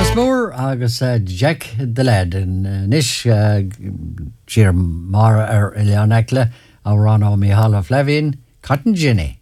Thomas Moore agus Jack the Lad nish Jir Mara Ileanekle a Rano Mihala Flavin Cotton Ginny.